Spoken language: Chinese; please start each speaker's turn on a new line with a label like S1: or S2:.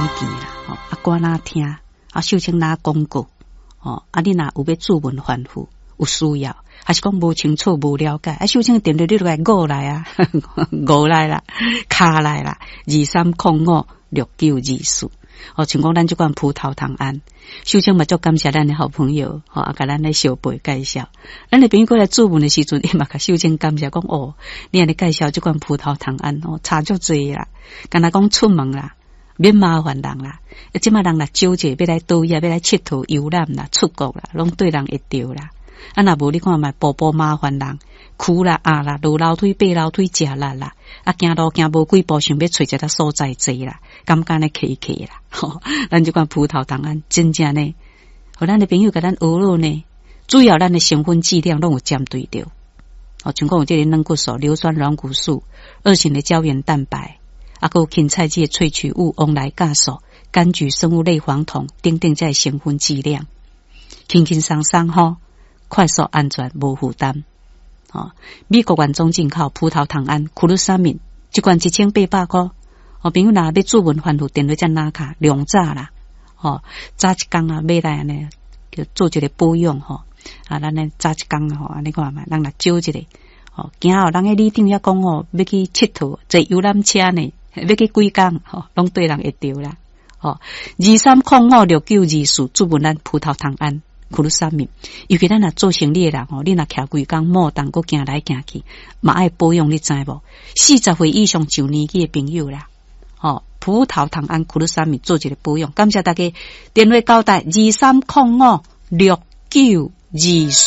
S1: 见啦，啊歌哪听，啊秀清哪广告，啊你若有要注文反复，有需要，还是讲无清楚无了解，啊秀清电话你就来5来啊，5来啦，卡来啦，23056924。像讲咱这款葡萄糖胺，秀清嘛足感谢咱的好朋友，啊，甲咱来小辈介绍。咱的朋友过来注文的时阵，伊嘛甲秀清感谢讲你安尼介绍这款葡萄糖胺，差足济啦，敢若讲出门啦，免麻烦人啦。即马人啦少者要来倒呀，要来佚佗游览啦，出国啦，拢对人会着啦。啊，若无你看嘛，步步麻烦人，苦啦、啦，落楼梯、爬楼梯、食力啦，啊，行路行无几步，想要找一个所在坐啦，感觉呢客气啦。咱这款葡萄糖胺真正呢，互咱的朋友甲咱学了呢，主要咱的成分剂量拢有针对着。像讲有这个软骨素、硫酸软骨素、2型的胶原蛋白，啊，还有芹菜剂萃取物、翁来酵素、柑橘生物类黄酮等等这成分剂量，轻轻松松快速安全无负担。美国原装进口葡萄糖胺库鲁沙敏，一罐1800块。朋友若要注文反复电话才拿卡2早啦，早一工啊买来呢，就做一个保养咱呢早一工安尼看嘛，人若少一个今后人个里长也讲要去佚佗，坐游览车呢，要去几工拢对人会着啦。23056924注文咱葡萄糖胺库鲁沙敏，尤其咱若做生意的人你若徛规工莫当个行来行去，嘛爱保养，你知无？40岁以上就年纪的朋友啦。葡萄糖胺库鲁沙敏做一个保养，感谢大家电话交代23056924。